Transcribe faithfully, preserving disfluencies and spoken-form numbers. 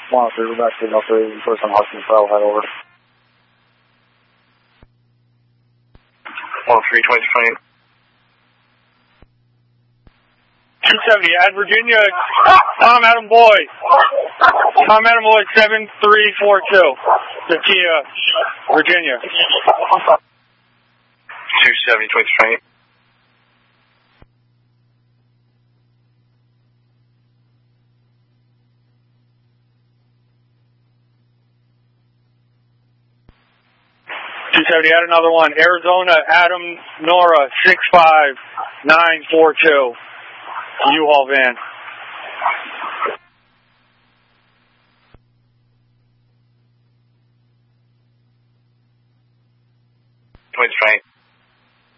one oh three, we're back to no three, first on Hudson Trail, head over. one oh three, twenty twenty. two seventy at Virginia, Tom Adam Boyd. Tom Adam Boyd, seven three four two. The Kia, Virginia. two seventy, twenty twenty. two seventy, add another one. Arizona, Adam Nora, six five nine four two. U-Haul van. twenty twenty.